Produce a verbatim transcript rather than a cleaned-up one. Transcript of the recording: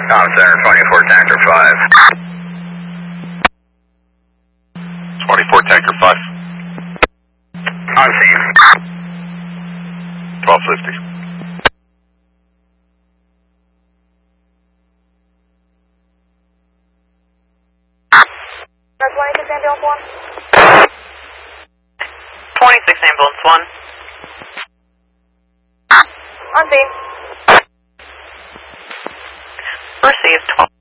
Tom Center, twenty-four Tanker five. twenty-four Tanker five. On scene. twelve fifty. twenty-six ambulance one. twenty-six ambulance one. On scene. Received twelve.